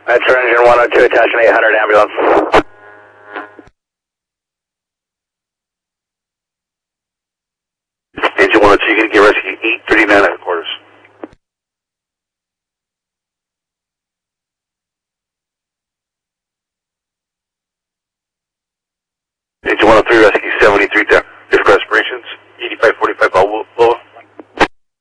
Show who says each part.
Speaker 1: That's our engine 102, attachment 800 ambulance.
Speaker 2: Engine 102, you're going to get rescue 839